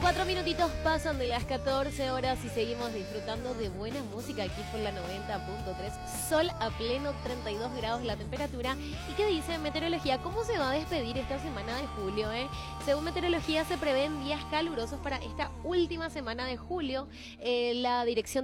4 minutitos pasan de las 14 horas y seguimos disfrutando de buena música aquí por la 90.3. Sol a pleno, 32 grados la temperatura. ¿Y qué dice Meteorología? ¿Cómo se va a despedir esta semana de julio? Según Meteorología se prevén días calurosos para esta última semana de julio. La dirección